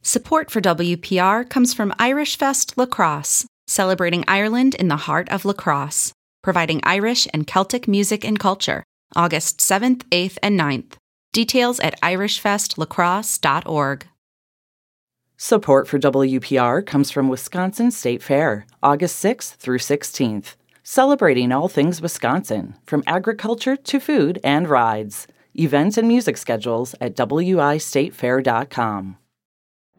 Support for WPR comes from Irish Fest Lacrosse, celebrating Ireland in the heart of lacrosse, providing Irish and Celtic music and culture, August 7th, 8th, and 9th. Details at irishfestlacrosse.org. Support for WPR comes from Wisconsin State Fair, August 6th through 16th. Celebrating all things Wisconsin, from agriculture to food and rides. Events and music schedules at wistatefair.com.